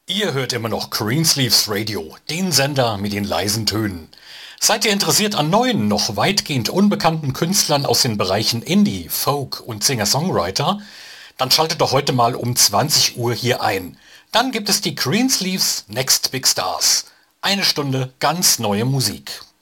Ihr hört immer noch Greensleeves Radio, den Sender mit den leisen Tönen. Seid ihr interessiert an neuen, noch weitgehend unbekannten Künstlern aus den Bereichen Indie, Folk und Singer-Songwriter? Dann schaltet doch heute mal um 20 Uhr hier ein. Dann gibt es die Greensleeves Next Big Stars. Eine Stunde ganz neue Musik.